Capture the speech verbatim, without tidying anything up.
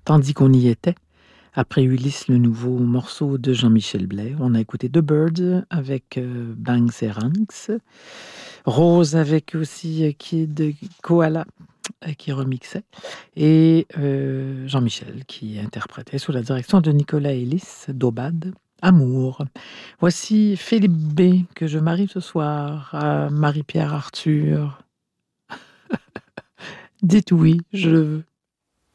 Tandis qu'on y était, après Ulysse, le nouveau morceau de Jean-Michel Blais, on a écouté The Birds avec euh, Banks et Ranks, Rose avec aussi euh, Kid Koala euh, qui remixait, et euh, Jean-Michel qui interprétait sous la direction de Nicolas Ellis, d'Aubade, Amour. Voici Philippe B, que je marie ce soir à Marie-Pierre Arthur. Dites oui, je le veux.